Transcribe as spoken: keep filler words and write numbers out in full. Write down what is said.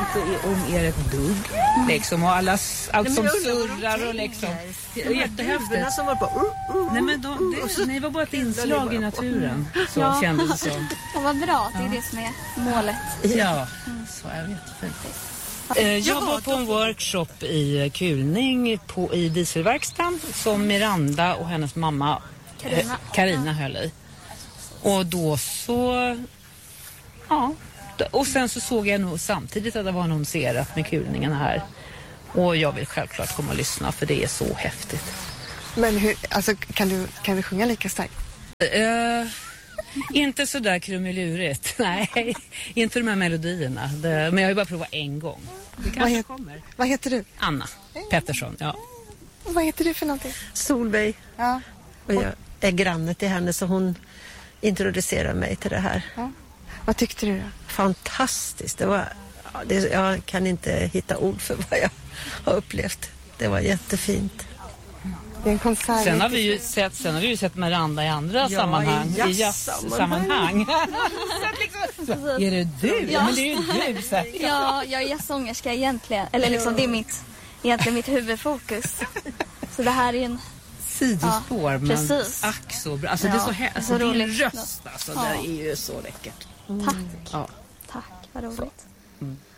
inte om er ett dugg. Liksom, och alla allt som surrar och liksom. Det är jättehäftigt. Som var på, uh, uh, Nej, men de, det, ni var bara ett inslag i naturen. Så Ja. kändes det som. Det var bra, det är det som är målet. Ja, så är det jättefint. Eh, Jag var på en workshop i kulning på, i dieselverkstan som Miranda och hennes mamma Carina. eh, Carina höll i. Och då så... Ja. Och sen så såg jag nog samtidigt att det var annonserat med kulningen här. Och jag vill självklart komma och lyssna för det är så häftigt. Men hur, alltså, kan du, kan du sjunga lika starkt? Uh, inte så där krumelurigt. Nej, inte de här melodierna. Det, men jag har ju bara provat en gång. Det kanske Vad, het, kommer. vad heter du? Anna Pettersson, ja. Vad heter du för någonting? Solveig. Ja. Och jag är granne till henne så hon introducerar mig till det här. Ja. Vad tyckte du då? Fantastiskt. Det var, ja, det, jag kan inte hitta ord för vad jag har upplevt. Det var jättefint. Det är en konsert. Sen har vi ju sett, sen har vi ju sett Miranda i andra Ja, sammanhang. i I jazzsammanhang. liksom, är det du? Ja. Men det är ju du. Så här. Ja, jag är jazzsångerska egentligen. Eller liksom, det är mitt, egentligen mitt huvudfokus. Så det här är en... Sidospår, Ja, men precis. ack så bra. Alltså Ja, det är så, he- alltså, så din roligt. röst, alltså, Ja. det är ju så läckert. Tack. Ja. Tack, vad roligt. Mm.